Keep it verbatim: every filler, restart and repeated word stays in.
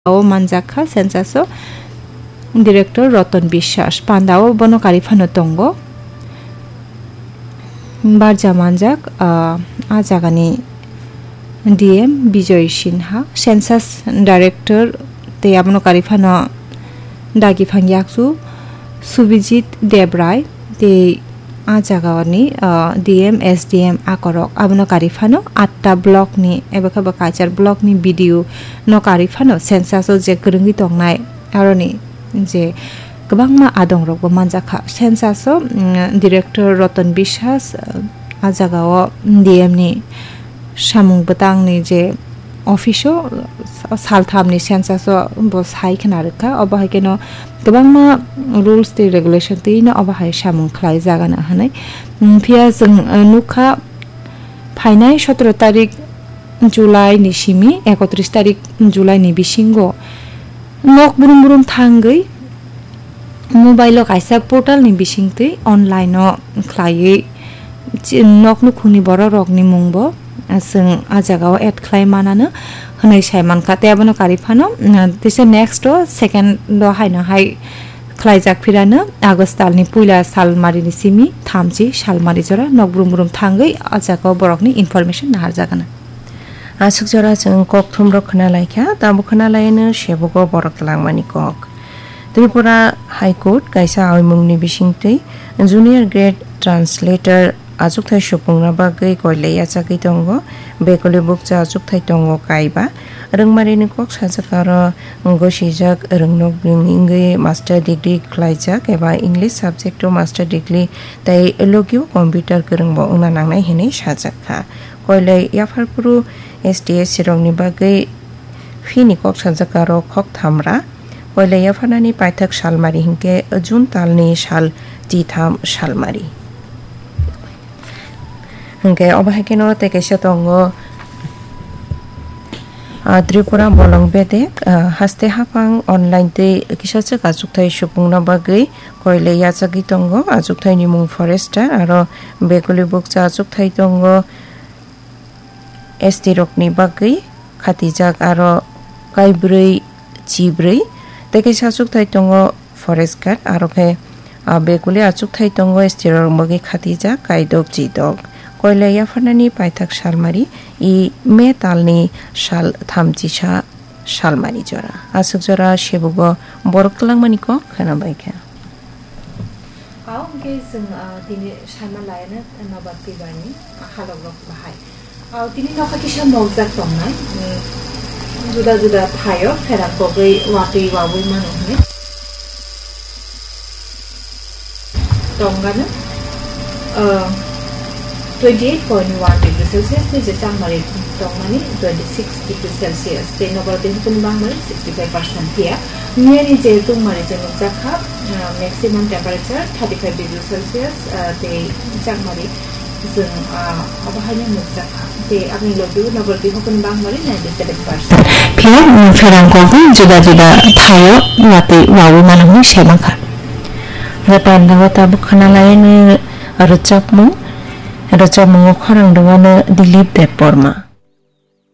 o manjaka sensaso director Roton Bishas Pandao bono karifano tongo barja manjak a jagani D M Bijoy Sinha census director te abono karifano dagi phangyaksu Subijit Debrai te a jagani D M S D M akorok abono karifano atta block ni ebaka bakajar block ni video no karifano census o je gurungi tongnai aroni je gobangma adong rok manjaka census o director Roton Bishas a jagao D M ni samung betang ni je office o saltham ni census o bo sai khnarka obahakeno gobangma rules te regulation te no obahai samung khlai jagana hanai phia jeng nukha phainai seventeen tarik July ni simi thirty-one tarik July ni bisingo nok burum burum thangai mobile o kaisa portal ni bisingte online o khlai nok nu khuni boro rok ni mungbo जों आ जगह add खालाय मानानो होनाय सायमान खाते आबनो कारिफानो दिसे next ओ second दो हायनो हाय खालायजाक फिरानो August दालनि पुइला सालमारिनि Simi थामजि सालमारि जरा नगब्रुम ब्रुम थांगै आ जगह बरकनि इनफरमेशन नाहार जागोन आसुक जरा जों कक थुमरो खोनालायखा दाबो खोनालायनो सेबगो बरक लांमानि कक Tripura high court कायसा आइमुंनि बिसिंतै junior grade translator आजुकथाय सुपुंना बागै गयलाया जागै दंगो बेकले बुकजा आजुकथाय दंगो कायबा रोंमारिनि कक साजाकार गसिजाक रोंनक इंगै मास्टर डिग्री क्लाइजाक एबा इंग्लिश सब्जेक्ट मास्टर डिग्री ताय लगियो कम्पिउटार गोरोंबो उना नांनाय हेनै साजाखा गयलाय याफारपुरु एसटीएस सिरंनि बागै फिनि कक साजाकार कक थामरा गयलाय याफानानि पाइथक सालमारि हिंके जुन तालनि साल तिथाम सालमारि हंके अबाहाकेनो तेकेसा दंगो त्रिपुरा बलं बेदेक हास्ते हाफां अनलाइन ते किसासे आजुकथाय सुपुंना बागै गयले याजागि दंगो आजुकथायनि मुं फरेस्टार आरो बेकलि बुकजा आजुकथाय दंगो एसटी रकनि बागै खातिजाक आरो कायब्रै जिब्रै तेकेसा आजुकथाय दंगो फरेस्ट गार्ड आरो के बेकलि आजुकथाय दंगो एसटी रक बागै खातिजाक कायदक जिदक गयलाया फानानि पाइथाक सालमारि इ मे तालनि साल थामजिसा सालमारि जरा आसुक जरा सेबुगो बरकलांमानि को खोनाबायखा आव के जों दिनै साना लायनो नबाति बानि हालगक बाहाय आव दिनै नखा किसा मौजाक दंनाय जुदा जुदा थायो फेराखौ गै वाटै वाबै मानोने दंगानो ओ twenty-eight point one degree Celsius ni jetang mari tongmani twenty-six degree Celsius te nobal din kun bang mari sixty-five percent pia niani je tung mari je jakha maximum temperature thirty-five degree Celsius te jang mari jeng abahanya jakha te apni lodu nobal din kun bang mari ninety-seven percent pia ferang ko juda juda thayo wate wawu manamni semaka repan dawata bukhana lain rechapmu Raja mengukarang dengan Dilip Deporma.